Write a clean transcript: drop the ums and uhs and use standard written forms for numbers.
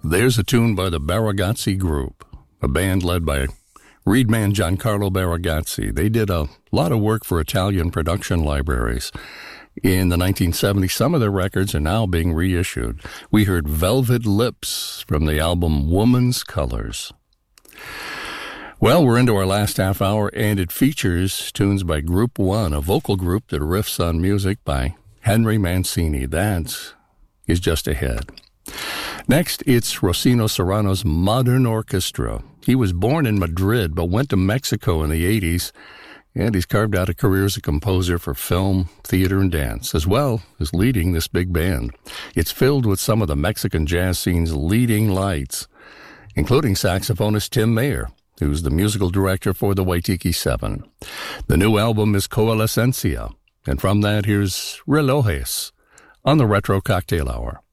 There's a tune by the Baragazzi Group, a band led by Reed man Giancarlo Baragazzi. They did a lot of work for Italian production libraries. In the 1970s, some of their records are now being reissued. We heard Velvet Lips from the album Woman's Colors. Well, we're into our last half hour, and it features tunes by Group One, a vocal group that riffs on music by Henry Mancini. That is just ahead. Next, it's Rosino Serrano's Modern Orchestra. He was born in Madrid, but went to Mexico in the 80s, and he's carved out a career as a composer for film, theater, and dance, as well as leading this big band. It's filled with some of the Mexican jazz scene's leading lights, including saxophonist Tim Mayer, who's the musical director for the Waitiki Seven. The new album is Coalescencia, and from that, here's Relojes on the Retro Cocktail Hour.